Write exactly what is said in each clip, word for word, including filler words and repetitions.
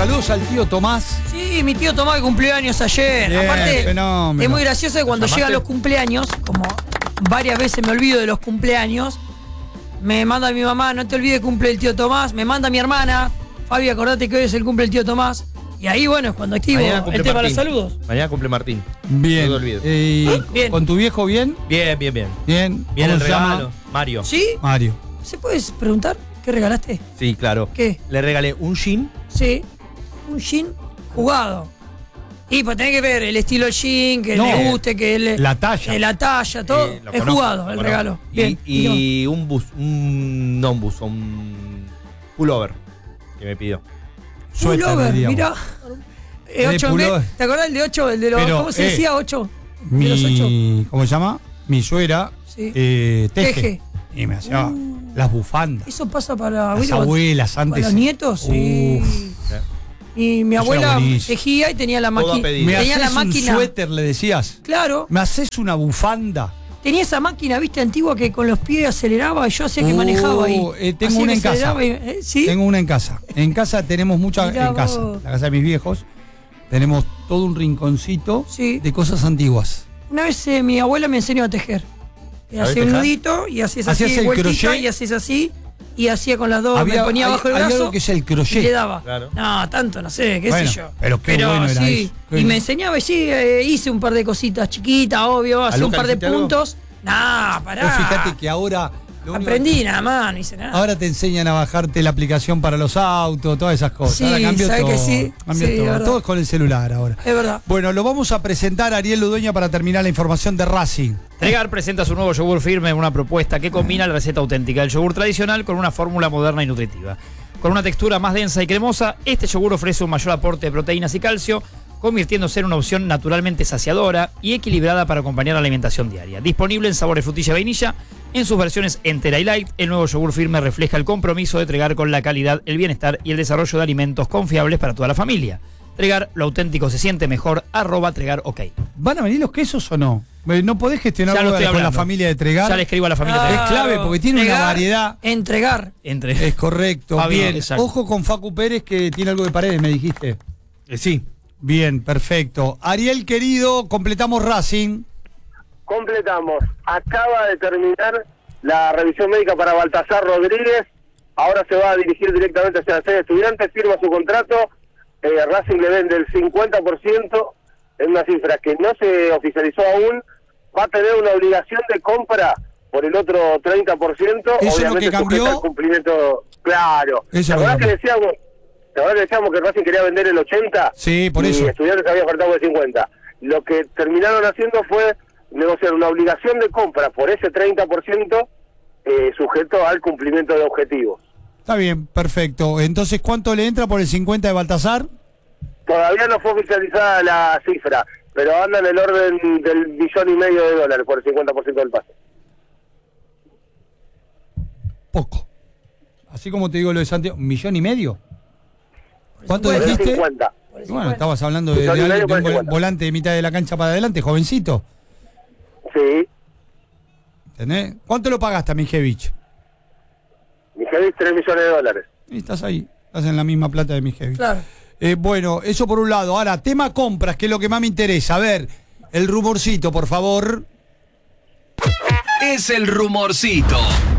saludos al tío Tomás. Sí, mi tío Tomás que cumplió años ayer. Bien, Aparte, fenómeno. es muy gracioso que cuando ¿Llamaste? llegan los cumpleaños, como varias veces me olvido de los cumpleaños, me manda mi mamá, no te olvides cumple el tío Tomás, me manda mi hermana, Fabi, acordate que hoy es el cumple del tío Tomás. Y ahí, bueno, es cuando activo Mañana cumple el tema de los Martín. saludos. Mañana cumple Martín. Bien. No te olvides. Eh, Bien. ¿Con tu viejo bien? Bien, bien, bien. Bien. Bien ¿Cómo el se llama? regalo. Mario. ¿Sí? Mario. ¿Se puede preguntar qué regalaste? Sí, claro. ¿Qué? Le regalé un jean. Sí, un jean jugado. Y pues tenés que ver el estilo del jean, que No, le guste, que le, la talla. que la talla, todo. Eh, lo es conozco, jugado lo el conozco. regalo. Y, Bien. y un bus, un, no un bus, un pullover que me pidió. Suéter, Pullover, diríamos. mirá. Eh, El ocho, pullover. ¿te acordás el de ocho? El de los, Pero, ¿cómo se eh, decía? ocho. De los ocho. Mi, ¿cómo se llama? Mi suegra Sí. eh, teje. Teje. Y me hacía Uh. las bufandas. Eso pasa para, Las ¿viste? abuelas para antes. los nietos. Sí. Uf. Y mi Eso era abuela buenísimo. tejía y tenía la Todo a máquina. pedido. ¿Me Tenía la haces un máquina. suéter, le decías? Claro. ¿Me haces una bufanda? Tenía esa máquina, viste, antigua que con los pies aceleraba y yo hacía que Uh, manejaba ahí. eh, tengo Hacía una que en casa. aceleraba y- ¿eh? ¿Sí? Tengo una en casa. En casa tenemos muchas. Mirá En casa. vos. La casa de mis viejos. Tenemos todo un rinconcito Sí. de cosas antiguas. Una vez eh, mi abuela me enseñó a tejer. Y ¿Sabés hacía un tejer? nudito y hacías así, ¿Hacías el vueltita, crochet? y hacías así, y hacía con las dos, me ponía hay- abajo el hay brazo algo que es el y crochet. le daba. Claro. No, tanto, no sé, qué Bueno, sé yo. pero qué bueno era sí, eso. Qué y bien. me enseñaba y sí, eh, hice un par de cositas chiquitas, obvio, hacía un Luca par le de hiciste algo? puntos. Nah, pará. Vos fíjate que ahora. lo único Aprendí que- nada más, no hice nada. Ahora te enseñan a bajarte la aplicación para los autos, todas esas cosas. Sí, ahora cambió ¿sabe todo. que sí? Cambió Sí, todo. verdad. Todo es con el celular ahora. Es verdad. Bueno, lo vamos a presentar a Ariel Ludueña para terminar la información de Racing. Tregar presenta su nuevo yogur firme, una propuesta que combina la receta auténtica del yogur tradicional con una fórmula moderna y nutritiva. Con una textura más densa y cremosa, este yogur ofrece un mayor aporte de proteínas y calcio, convirtiéndose en una opción naturalmente saciadora y equilibrada para acompañar la alimentación diaria. Disponible en sabores frutilla y vainilla, en sus versiones entera y light, el nuevo yogur firme refleja el compromiso de Tregar con la calidad, el bienestar y el desarrollo de alimentos confiables para toda la familia. Tregar, lo auténtico se siente mejor, arroba Tregar OK. ¿Van a venir los quesos o no? Eh, ¿No podés gestionar Ya lo estoy con la hablando. familia de Tregar? Ya le escribo a la familia Ah, Tregar. Es clave porque tiene una Entregar, variedad. Entregar. Entre... Es correcto. Fabi, Bien. exacto. Ojo con Facu Pérez que tiene algo de paredes, me dijiste. Eh, sí. Bien, perfecto. Ariel, querido, completamos Racing. Completamos. Acaba de terminar la revisión médica para Baltasar Rodríguez. Ahora se va a dirigir directamente hacia la sede de Estudiantes, firma su contrato. Eh, Racing le vende el cincuenta por ciento, en una cifra que no se oficializó aún. Va a tener una obligación de compra por el otro treinta por ciento. ¿Eso es lo obviamente que cambió? sujeta al cumplimiento. Claro. Eso es ¿Te lo que acordás que cambió. decíamos, ¿te acordás que decíamos que Racing quería vender el ochenta? Sí, por y eso. Estudiantes había ofertado el cincuenta. Lo que terminaron haciendo fue negociar una obligación de compra por ese treinta por ciento eh, sujeto al cumplimiento de objetivos. Está bien, perfecto. Entonces, ¿cuánto le entra por el cincuenta de Baltasar? Todavía no fue oficializada la cifra, pero anda en el orden del billón y medio de dólares por el cincuenta por ciento del pase. Poco. Así como te digo lo de Santiago, ¿un millón y medio? ¿Cuánto Por el dijiste? cincuenta. Y bueno, estabas hablando de, Millón de y medio alguien- de por un el vol- cincuenta. volante de mitad de la cancha para adelante, jovencito. Sí, ¿Entendés? ¿Cuánto lo pagaste a Mijevich? Mijevich tres millones de dólares. Y estás ahí, estás en la misma plata de Mijevich. Claro. Eh, bueno, eso por un lado. Ahora, tema compras, que es lo que más me interesa. A ver, el rumorcito, por favor. Es el rumorcito.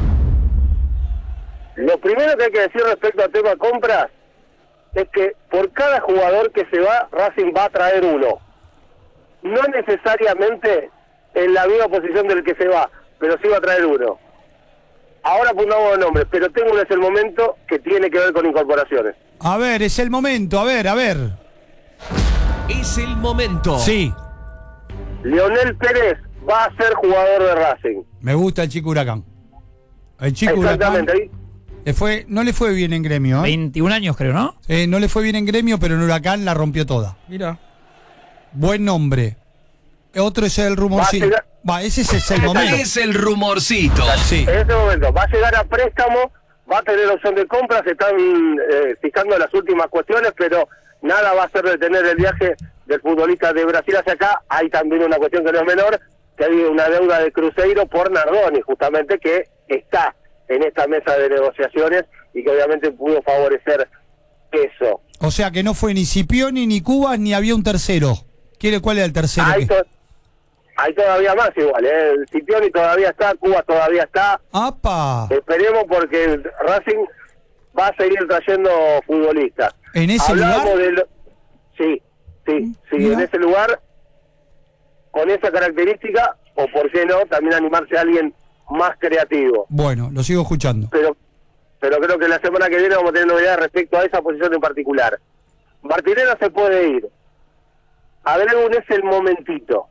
Lo primero que hay que decir respecto al tema compras es que por cada jugador que se va, Racing va a traer uno. No necesariamente en la misma posición del que se va, pero sí va a traer uno. Ahora pongamos los nombres, pero tengo un es el momento que tiene que ver con incorporaciones. A ver, es el momento. A ver, a ver. Es el momento. Sí, Leonel Pérez va a ser jugador de Racing. me gusta el Chico Huracán. El Chico Huracán Exactamente. ahí. le fue, no le fue bien en gremio. ¿eh? veintiún años creo, ¿no? Eh, no le fue bien en gremio, pero en Huracán la rompió toda. Mira. Buen nombre. Otro es el rumorcito. Va a llegar- Va, ese es el momento. Es el rumorcito. Sí. En este momento va a llegar a préstamo, va a tener opción de compra, se están eh, fijando las últimas cuestiones, pero nada va a hacer detener el viaje del futbolista de Brasil hacia acá. Hay también una cuestión que no es menor, que hay una deuda de Cruzeiro por Nardoni, justamente, que está en esta mesa de negociaciones y que obviamente pudo favorecer eso. O sea que no fue ni Scipioni ni Cubas ni había un tercero. ¿Qué- ¿Cuál era el tercero? Hay, que- to- hay todavía más igual, ¿eh? El Scipioni todavía está, Cuba todavía está. ¡Apa! Esperemos porque Racing va a seguir trayendo futbolistas. ¿En ese Hablamos lugar? de lo- Sí, sí, sí, Mira. en ese lugar, con esa característica, o por qué no, también animarse a alguien más creativo. Bueno, lo sigo escuchando. Pero pero creo que la semana que viene vamos a tener novedades respecto a esa posición en particular. Martinera se puede ir. Adregun es el momentito.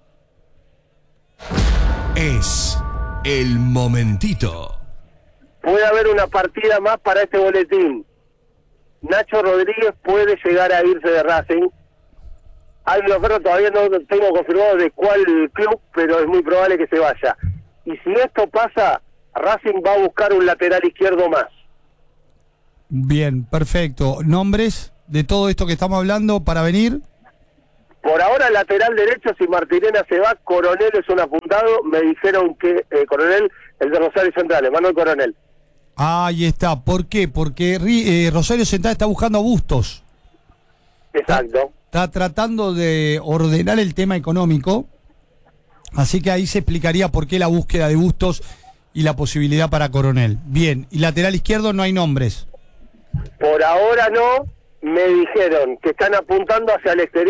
Es el momentito. Puede haber una partida más para este boletín. Nacho Rodríguez puede llegar a irse de Racing. Hay una oferta, todavía no tengo confirmado de cuál club, pero es muy probable que se vaya. Y si esto pasa, Racing va a buscar un lateral izquierdo más. Bien, perfecto. ¿Nombres de todo esto que estamos hablando para venir? Por ahora, lateral derecho, si Martinena se va, Coronel es un apuntado. Me dijeron que eh, Coronel, el de Rosario Central, Manuel Coronel. Ahí está. ¿Por qué? Porque Ri- eh, Rosario Central está buscando a Bustos. Exacto. Está tratando de ordenar el tema económico. Así que ahí se explicaría por qué la búsqueda de Bustos y la posibilidad para Coronel. Bien, y lateral izquierdo no hay nombres. Por ahora no, me dijeron que están apuntando hacia el exterior.